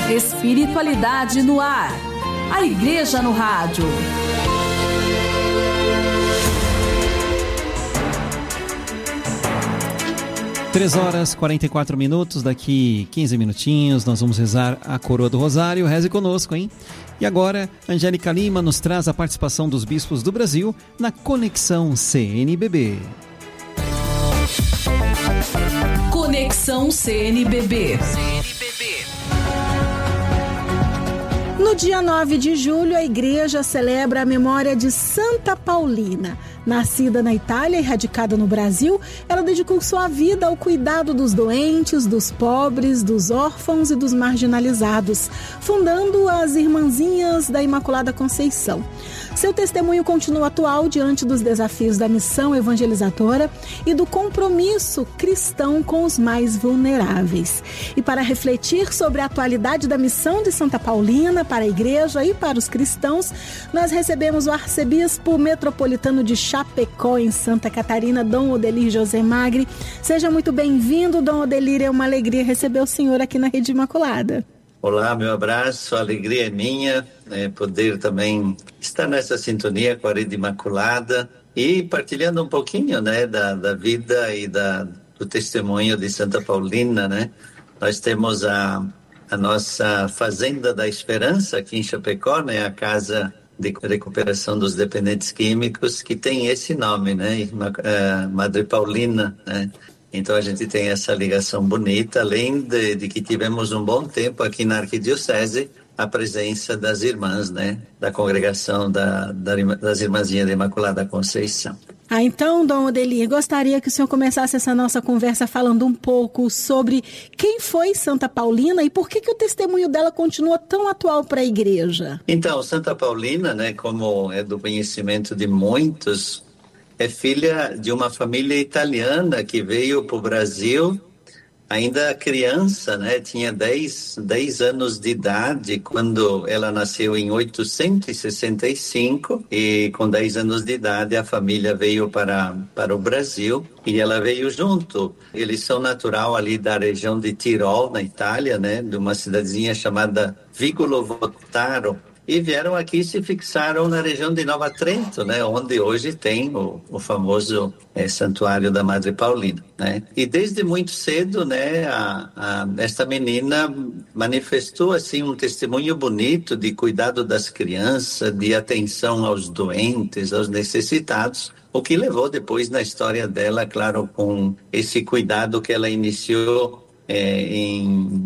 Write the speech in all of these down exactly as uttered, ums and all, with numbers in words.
Espiritualidade no ar. A Igreja no Rádio. Três horas e quarenta e quatro minutos, daqui quinze minutinhos nós vamos rezar a Coroa do Rosário. Reze conosco, hein? E agora, Angélica Lima nos traz a participação dos bispos do Brasil na Conexão C N B B. Conexão C N B B. No dia nove de julho, a Igreja celebra a memória de Santa Paulina. Nascida na Itália e radicada no Brasil, ela dedicou sua vida ao cuidado dos doentes, dos pobres, dos órfãos e dos marginalizados, fundando as Irmãzinhas da Imaculada Conceição. Seu testemunho continua atual diante dos desafios da missão evangelizadora e do compromisso cristão com os mais vulneráveis. E para refletir sobre a atualidade da missão de Santa Paulina para a Igreja e para os cristãos, nós recebemos o arcebispo metropolitano de Chapecó, em Santa Catarina, Dom Odelir José Magri. Seja muito bem-vindo, Dom Odelir. É uma alegria receber o senhor aqui na Rede Imaculada. Olá, meu abraço, a alegria é minha, né, poder também estar nessa sintonia com a Rede Imaculada e partilhando um pouquinho, né, da, da vida e da, do testemunho de Santa Paulina, né. Nós temos a, a nossa Fazenda da Esperança aqui em Chapecó, né, a Casa de Recuperação dos Dependentes Químicos, que tem esse nome, né, Madre Paulina, né. Então a gente tem essa ligação bonita, além de, de que tivemos um bom tempo aqui na Arquidiocese, a presença das irmãs, né, da congregação da, da, das Irmãzinhas da Imaculada Conceição. Ah, então, Dom Odelir, gostaria que o senhor começasse essa nossa conversa falando um pouco sobre quem foi Santa Paulina e por que, que o testemunho dela continua tão atual para a Igreja. Então, Santa Paulina, né, como é do conhecimento de muitos, é filha de uma família italiana que veio para o Brasil ainda criança, né? Tinha dez, dez anos de idade quando ela nasceu em oitocentos e sessenta e cinco e com dez anos de idade a família veio para, para o Brasil e ela veio junto. Eles são natural ali da região de Tirol, na Itália, né? De uma cidadezinha chamada Vigolo Votaro. E vieram aqui e se fixaram na região de Nova Trento, né, onde hoje tem o, o famoso é, Santuário da Madre Paulina, né? E desde muito cedo, né, a, a, esta menina manifestou assim um testemunho bonito de cuidado das crianças, de atenção aos doentes, aos necessitados, o que levou depois na história dela, claro, com esse cuidado que ela iniciou é, em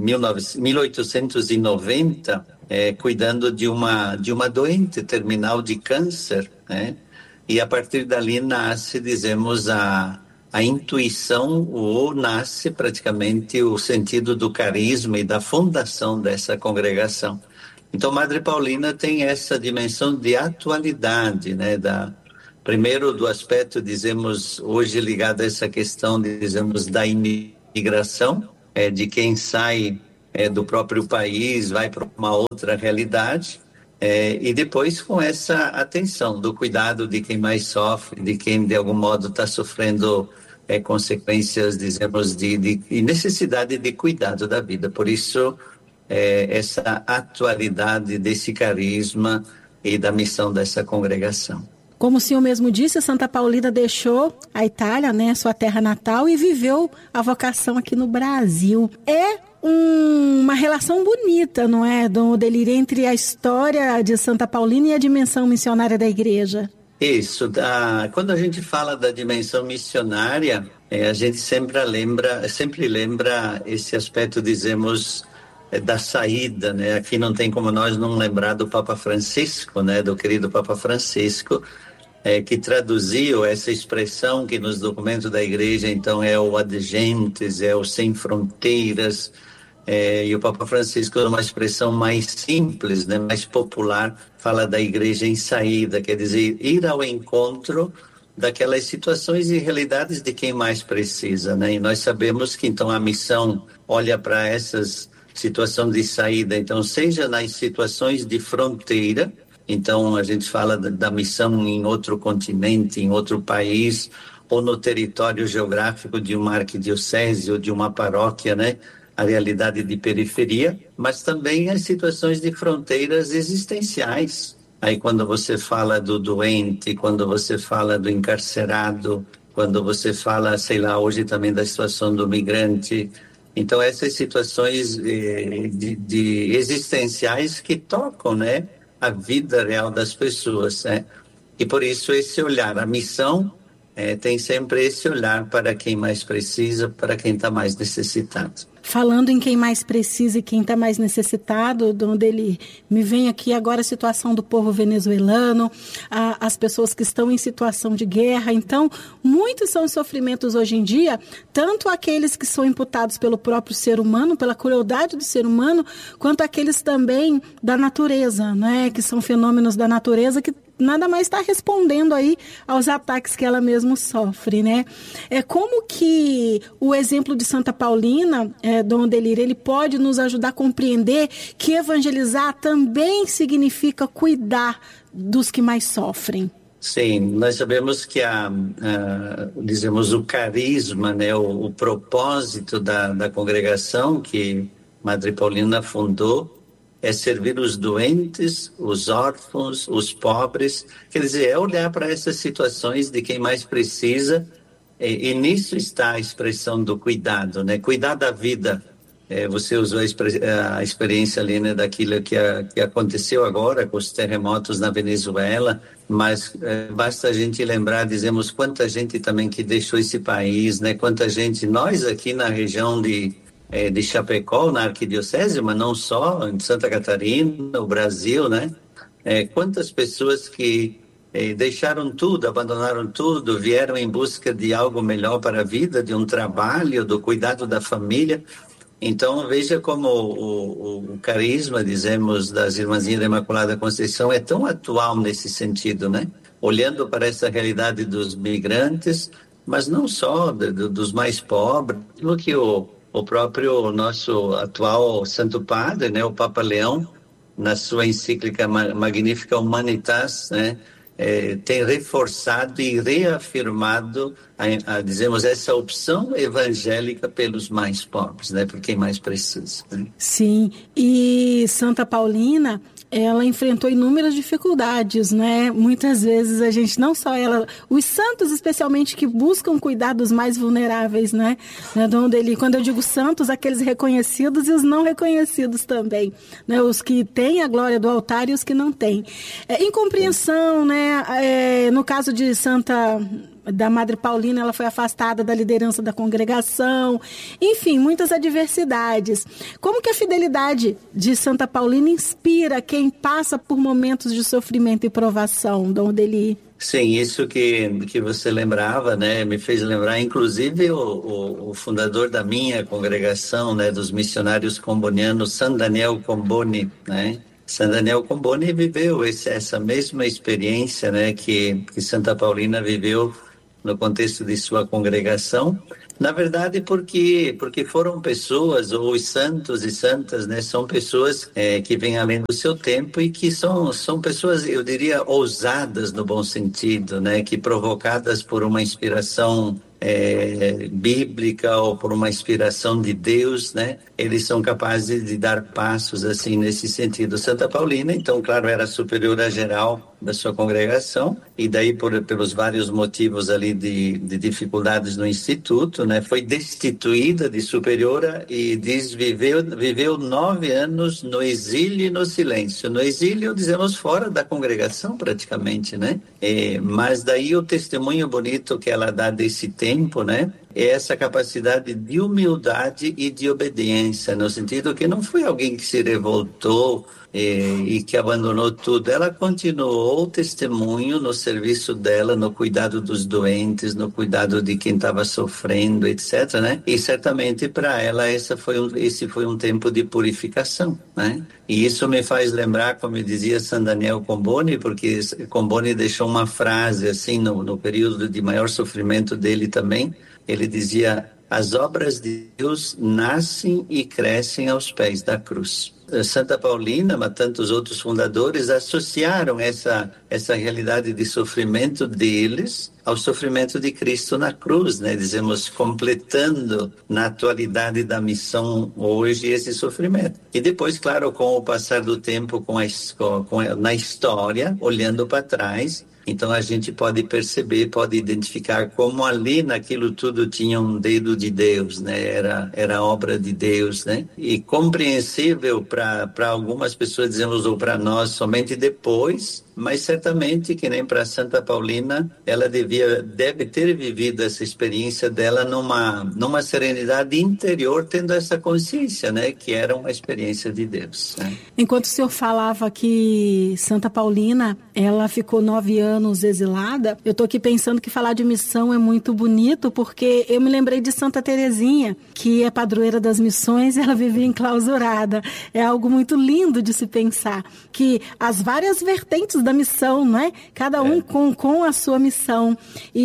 mil oitocentos e noventa. É, cuidando de uma, de uma doente terminal de câncer, né? E a partir dali nasce, dizemos, a, a intuição, ou nasce praticamente o sentido do carisma e da fundação dessa congregação. Então, Madre Paulina tem essa dimensão de atualidade, né? Da, primeiro, do aspecto, dizemos, hoje ligado a essa questão, dizemos, da imigração, é, de quem sai É, do próprio país, vai para uma outra realidade, é, e depois com essa atenção do cuidado de quem mais sofre, de quem de algum modo está sofrendo é, consequências, dizemos, de, de necessidade de cuidado da vida. Por isso, é, essa atualidade desse carisma e da missão dessa congregação. Como o senhor mesmo disse, Santa Paulina deixou a Itália, né, sua terra natal, e viveu a vocação aqui no Brasil. É um, uma relação bonita, não é, Dom Odelir, entre a história de Santa Paulina e a dimensão missionária da Igreja? Isso. Da, quando a gente fala da dimensão missionária, é, a gente sempre lembra, sempre lembra esse aspecto, dizemos, é, da saída, né? Aqui não tem como nós não lembrar do Papa Francisco, né? Do querido Papa Francisco, É, que traduziu essa expressão que nos documentos da Igreja, então, é o ad gentes, é o sem fronteiras, é, e o Papa Francisco, uma expressão mais simples, né, mais popular, fala da Igreja em saída, quer dizer, ir ao encontro daquelas situações e realidades de quem mais precisa, né? E nós sabemos que, então, a missão olha para essas situações de saída, então, seja nas situações de fronteira. Então, a gente fala da, da missão em outro continente, em outro país, ou no território geográfico de uma arquidiocese ou de uma paróquia, né? a realidade de periferia, mas também as situações de fronteiras existenciais. Aí quando você fala do doente, quando você fala do encarcerado, quando você fala, sei lá, hoje também da situação do migrante. Então essas situações eh, de, de existenciais que tocam, né, a vida real das pessoas, né? E por isso esse olhar, a missão é, tem sempre esse olhar para quem mais precisa, para quem está mais necessitado. Falando em quem mais precisa e quem está mais necessitado, onde ele me vem aqui agora a situação do povo venezuelano, a, as pessoas que estão em situação de guerra. Então, muitos são os sofrimentos hoje em dia, tanto aqueles que são imputados pelo próprio ser humano, pela crueldade do ser humano, quanto aqueles também da natureza, né, que são fenômenos da natureza que nada mais está respondendo aí aos ataques que ela mesma sofre, né? É como que o exemplo de Santa Paulina, é, Dom Odelir, ele pode nos ajudar a compreender que evangelizar também significa cuidar dos que mais sofrem. Sim, nós sabemos que a, a dizemos o carisma, né, o, o propósito da, da congregação que Madre Paulina fundou é servir os doentes, os órfãos, os pobres. Quer dizer, é olhar para essas situações de quem mais precisa, e, e nisso está a expressão do cuidado, né? Cuidar da vida. É, você usou a, a experiência ali, né, daquilo que, a, que aconteceu agora com os terremotos na Venezuela, mas é, basta a gente lembrar, dizemos, quanta gente também que deixou esse país, né? Quanta gente, nós aqui na região de de Chapecó, na arquidiocese, mas não só, em Santa Catarina, o Brasil, né? É, quantas pessoas que é, deixaram tudo, abandonaram tudo, vieram em busca de algo melhor para a vida, de um trabalho, do cuidado da família. Então, veja como o, o, o carisma, dizemos, das Irmãzinhas da Imaculada Conceição é tão atual nesse sentido, né? Olhando para essa realidade dos migrantes, mas não só de, de, dos mais pobres, o que o O próprio nosso atual Santo Padre, né, o Papa Leão, na sua encíclica Magnificat Humanitas, né, é, tem reforçado e reafirmado, a, a, dizemos, essa opção evangélica pelos mais pobres, né, por quem mais precisa. Né? Sim, e Santa Paulina, ela enfrentou inúmeras dificuldades, né? Muitas vezes a gente, não só ela, os santos especialmente que buscam cuidar dos mais vulneráveis, né? Onde ele, quando eu digo santos, aqueles reconhecidos e os não reconhecidos também, né? Os que têm a glória do altar e os que não têm. É, incompreensão, né? É, no caso de Santa... da Madre Paulina, ela foi afastada da liderança da congregação, enfim, muitas adversidades. Como que a fidelidade de Santa Paulina inspira quem passa por momentos de sofrimento e provação, Dom Odelir? Sim, isso que, que você lembrava, né, me fez lembrar, inclusive, o, o, o fundador da minha congregação, né, dos missionários combonianos, San Daniel Comboni, né? San Daniel Comboni viveu esse, essa mesma experiência, né, que, que Santa Paulina viveu no contexto de sua congregação, na verdade porque porque foram pessoas, ou os santos e santas, né, são pessoas é, que vêm além do seu tempo e que são, são pessoas, eu diria, ousadas no bom sentido, né, que provocadas por uma inspiração É, bíblica ou por uma inspiração de Deus, né? Eles são capazes de dar passos assim nesse sentido. Santa Paulina, então, claro, era superiora geral da sua congregação e daí por, pelos vários motivos ali de, de dificuldades no instituto, né? Foi destituída de superiora e diz viveu viveu nove anos no exílio e no silêncio. No exílio, dizemos, fora da congregação praticamente, né? É, mas daí o testemunho bonito que ela dá desse tempo, tempo, né? É essa capacidade de humildade e de obediência, no sentido que não foi alguém que se revoltou eh, e que abandonou tudo. Ela continuou o testemunho no serviço dela, no cuidado dos doentes, no cuidado de quem estava sofrendo, etcétera, né? E certamente para ela essa foi um, esse foi um tempo de purificação, né? E isso me faz lembrar, como dizia San Daniel Comboni, porque Comboni deixou uma frase assim no, no período de maior sofrimento dele também. Ele dizia: as obras de Deus nascem e crescem aos pés da cruz. Santa Paulina, mas tantos outros fundadores associaram essa, essa realidade de sofrimento deles ao sofrimento de Cristo na cruz, né? Dizemos, completando na atualidade da missão hoje esse sofrimento. E depois, claro, com o passar do tempo, com a, com, com a, na história, olhando para trás, então a gente pode perceber, pode identificar como ali naquilo tudo tinha um dedo de Deus, né? Era, era obra de Deus, né? E compreensível para para algumas pessoas, dizemos, ou para nós, somente depois, mas certamente que nem para Santa Paulina, ela devia, deve ter vivido essa experiência dela numa, numa serenidade interior, tendo essa consciência, né? Que era uma experiência de Deus, né? Enquanto o senhor falava que Santa Paulina, ela ficou nove anos exilada, eu estou aqui pensando que falar de missão é muito bonito, porque eu me lembrei de Santa Teresinha, que é padroeira das missões, e ela vivia enclausurada. É algo muito lindo de se pensar, que as várias vertentes da missão, não é? Cada um é. com, com a sua missão.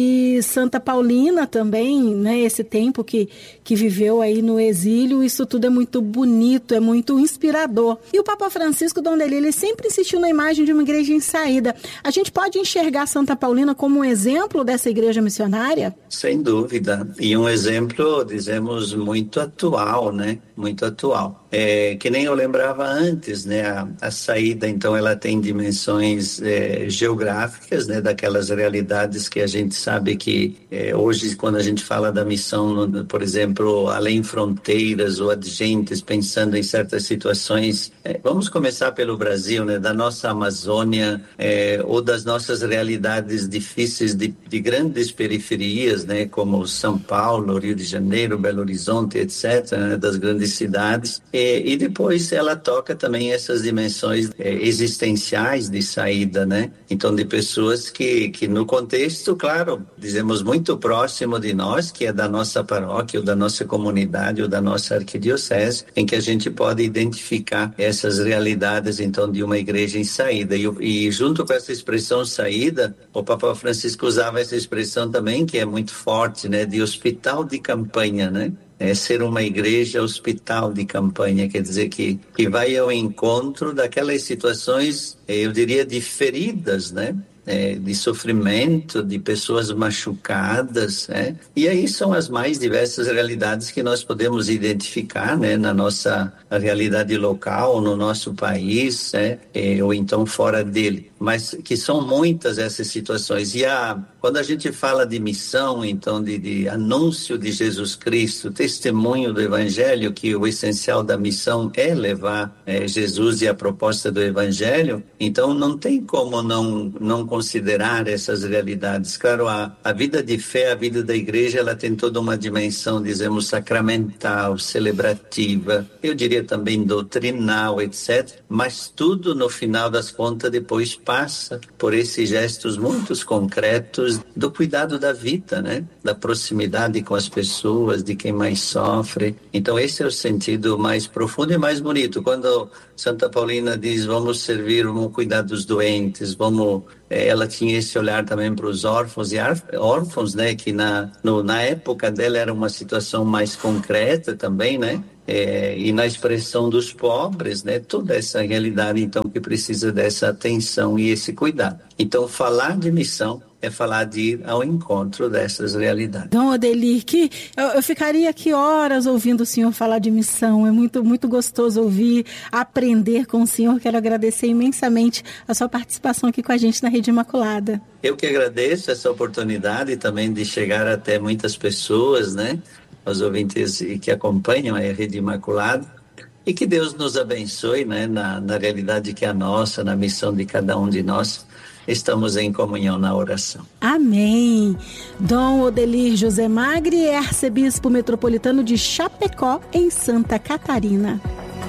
E Santa Paulina também, né? Esse tempo que, que viveu aí no exílio, isso tudo é muito bonito, é muito inspirador. E o Papa Francisco, Dom Odelir, ele sempre insistiu na imagem de uma igreja em saída. A gente pode enxergar Santa Paulina como um exemplo dessa igreja missionária? Sem dúvida. E um exemplo, dizemos, muito atual, né? Muito atual. É, que nem eu lembrava antes, né? A, a saída, então, ela tem dimensões é, geográficas, né? Daquelas realidades que a gente sabe que é, hoje, quando a gente fala da missão, por exemplo, além fronteiras ou adjentes, pensando em certas situações, é, vamos começar pelo Brasil, né? Da nossa Amazônia, é, ou das nossas realidades difíceis de, de grandes periferias, né? Como São Paulo, Rio de Janeiro, Belo Horizonte, etcétera, né? Das grandes cidades. E, e depois ela toca também essas dimensões é, existenciais de saída, né? Então, de pessoas que, que no contexto, claro, dizemos muito próximo de nós, que é da nossa paróquia, ou da nossa comunidade, ou da nossa arquidiocese, em que a gente pode identificar essas realidades, então, de uma igreja em saída. E, e junto com essa expressão saída, o Papa Francisco usava essa expressão também, que é muito forte, né? De hospital de campanha, né? É ser uma igreja hospital de campanha, quer dizer que, que vai ao encontro daquelas situações, eu diria, de feridas, né? É, de sofrimento, de pessoas machucadas, né? E aí são as mais diversas realidades que nós podemos identificar, né? Na nossa realidade local, no nosso país, né? É, ou então fora dele. Mas que são muitas essas situações. E a, quando a gente fala de missão, então de, de anúncio de Jesus Cristo, testemunho do Evangelho, que o essencial da missão é levar é, Jesus e a proposta do Evangelho, então não tem como não, não considerar essas realidades. Claro, a, a vida de fé, a vida da igreja, ela tem toda uma dimensão, dizemos, sacramental, celebrativa, eu diria também doutrinal, etcétera. Mas tudo, no final das contas, depois passa por esses gestos muito concretos do cuidado da vida, né? Da proximidade com as pessoas, de quem mais sofre. Então, esse é o sentido mais profundo e mais bonito. Quando Santa Paulina diz, vamos servir, vamos cuidar dos doentes, vamos... Ela tinha esse olhar também para os órfãos e órfãos, né? Que na, no, na época dela era uma situação mais concreta também, né? É, e na expressão dos pobres, né? Toda essa realidade, então, que precisa dessa atenção e esse cuidado. Então, falar de missão é falar de ir ao encontro dessas realidades. Dom Odelir, que eu, eu ficaria aqui horas ouvindo o senhor falar de missão. É muito, muito gostoso ouvir, aprender com o senhor. Quero agradecer imensamente a sua participação aqui com a gente na Rede Imaculada. Eu que agradeço essa oportunidade também de chegar até muitas pessoas, né? Os ouvintes que acompanham a Rede Imaculada. E que Deus nos abençoe, né? Na, na realidade que é a nossa, na missão de cada um de nós. Estamos em comunhão na oração. Amém. Dom Odelir José Magri é arcebispo metropolitano de Chapecó, em Santa Catarina.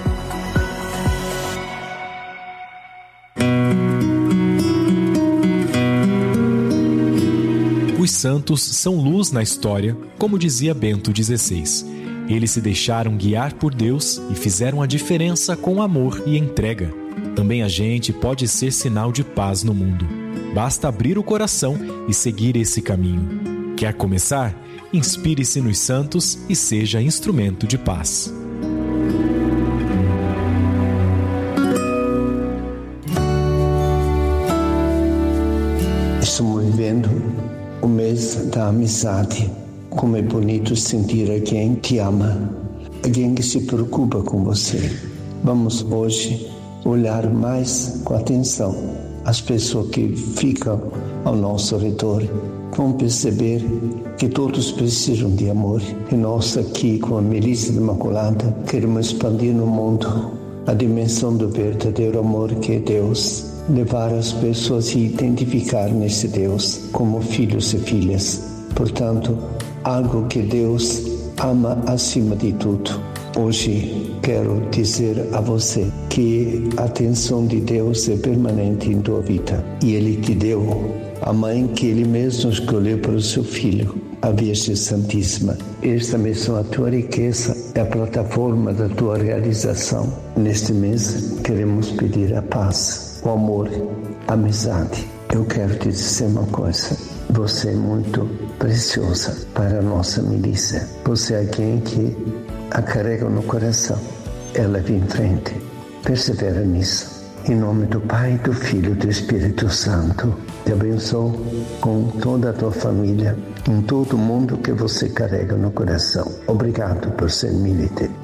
Os santos são luz na história, como dizia Bento dezesseis. Eles se deixaram guiar por Deus e fizeram a diferença com amor e entrega. Também a gente pode ser sinal de paz no mundo. Basta abrir o coração e seguir esse caminho. Quer começar? Inspire-se nos santos e seja instrumento de paz. Estamos vivendo o mês da amizade. Como é bonito sentir alguém que te ama, alguém que se preocupa com você. Vamos hoje olhar mais com atenção as pessoas que ficam ao nosso redor. Vão perceber que todos precisam de amor. E nós aqui com a Milícia Imaculada queremos expandir no mundo a dimensão do verdadeiro amor que é Deus. Levar as pessoas a se identificar nesse Deus como filhos e filhas. Portanto, algo que Deus ama acima de tudo. Hoje quero dizer a você que a atenção de Deus é permanente em tua vida. E Ele te deu a mãe que Ele mesmo escolheu para o seu filho, a Virgem Santíssima. Esta missão, a tua riqueza, é a plataforma da tua realização. Neste mês queremos pedir a paz, o amor, a amizade. Eu quero te dizer uma coisa. Você é muito preciosa para a nossa milícia. Você é alguém que a carrega no coração. Ela vem em frente. Persevera nisso. Em nome do Pai, do Filho e do Espírito Santo. Te abençoo com toda a tua família, em todo o mundo que você carrega no coração. Obrigado por ser milite.